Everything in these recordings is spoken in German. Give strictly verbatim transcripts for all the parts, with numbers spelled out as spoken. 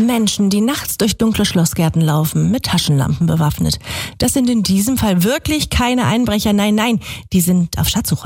Menschen, die nachts durch dunkle Schlossgärten laufen, mit Taschenlampen bewaffnet. Das sind in diesem Fall wirklich keine Einbrecher. Nein, nein, die sind auf Schatzsuche.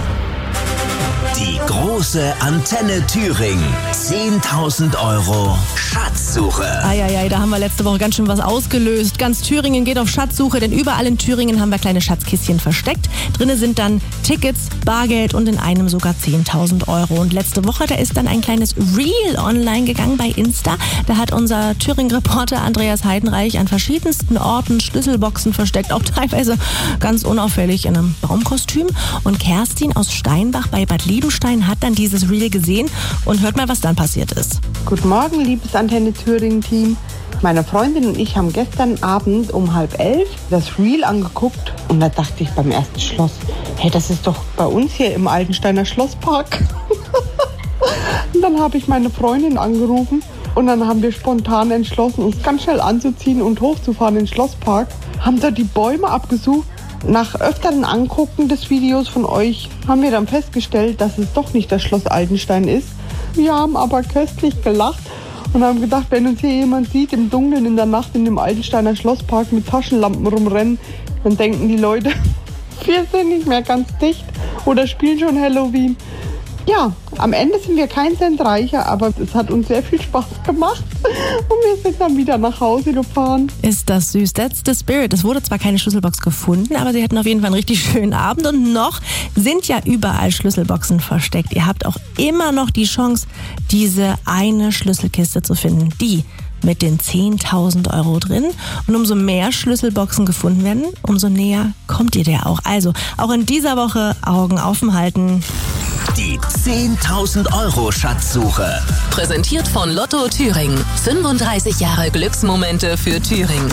Die große Antenne Thüringen. zehntausend Euro Schatzsuche. Eieiei, da haben wir letzte Woche ganz schön was ausgelöst. Ganz Thüringen geht auf Schatzsuche, denn überall in Thüringen haben wir kleine Schatzkistchen versteckt. Drinnen sind dann Tickets, Bargeld und in einem sogar zehntausend Euro. Und letzte Woche, da ist dann ein kleines Reel online gegangen bei Insta. Da hat unser Thüringen-Reporter Andreas Heidenreich an verschiedensten Orten Schlüsselboxen versteckt, auch teilweise ganz unauffällig in einem Baumkostüm. Und Kerstin aus Steinbach bei Bad Liebenstein hat dann dieses Reel gesehen und hört mal, was dann passiert ist. Guten Morgen, liebes Antenne Thüringen-Team. Meine Freundin und ich haben gestern Abend um halb elf das Reel angeguckt und da dachte ich beim ersten Schloss, hey, das ist doch bei uns hier im Altensteiner Schlosspark. Und dann habe ich meine Freundin angerufen und dann haben wir spontan entschlossen, uns ganz schnell anzuziehen und hochzufahren in den Schlosspark. Haben da die Bäume abgesucht. Nach öfteren Angucken des Videos von euch haben wir dann festgestellt, dass es doch nicht das Schloss Altenstein ist. Wir haben aber köstlich gelacht und haben gedacht, wenn uns hier jemand sieht im Dunkeln in der Nacht in dem Altensteiner Schlosspark mit Taschenlampen rumrennen, dann denken die Leute, wir sind nicht mehr ganz dicht oder spielen schon Halloween. Ja, am Ende sind wir kein Cent reicher, aber es hat uns sehr viel Spaß gemacht und wir sind dann wieder nach Hause gefahren. Ist das süß? That's the spirit. Es wurde zwar keine Schlüsselbox gefunden, aber sie hatten auf jeden Fall einen richtig schönen Abend und noch sind ja überall Schlüsselboxen versteckt. Ihr habt auch immer noch die Chance, diese eine Schlüsselkiste zu finden, die mit den zehntausend Euro drin. Und umso mehr Schlüsselboxen gefunden werden, umso näher kommt ihr der auch. Also auch in dieser Woche Augen offen halten. Die zehntausend Euro Schatzsuche. Präsentiert von Lotto Thüringen. fünfunddreißig Jahre Glücksmomente für Thüringen.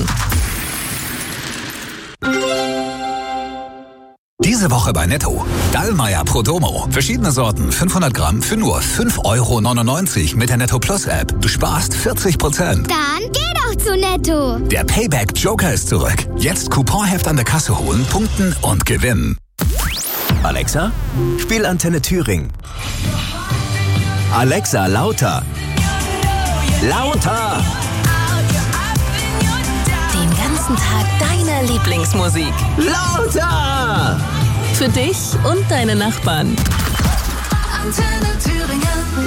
Diese Woche bei Netto. Dallmayr Prodomo. Verschiedene Sorten, fünfhundert Gramm für nur fünf Euro neunundneunzig mit der Netto Plus App. Du sparst vierzig Prozent. Dann geh doch zu Netto. Der Payback Joker ist zurück. Jetzt Couponheft an der Kasse holen, punkten und gewinnen. Alexa, spiel Antenne Thüringen. Alexa, lauter. Lauter. Den ganzen Tag deine Lieblingsmusik. Lauter. Für dich und deine Nachbarn. Antenne Thüringen.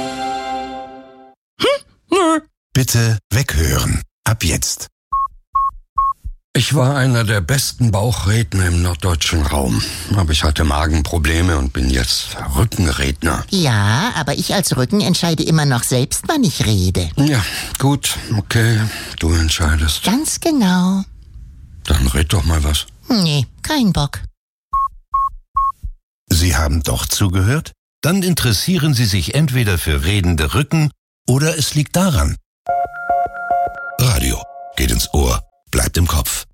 Hm? Nö. Bitte weghören. Ab jetzt. Ich war einer der besten Bauchredner im norddeutschen Raum. Aber ich hatte Magenprobleme und bin jetzt Rückenredner. Ja, aber ich als Rücken entscheide immer noch selbst, wann ich rede. Ja, gut, okay, du entscheidest. Ganz genau. Dann red doch mal was. Nee, kein Bock. Sie haben doch zugehört? Dann interessieren Sie sich entweder für redende Rücken oder es liegt daran. Radio geht ins Ohr, bleibt im Kopf.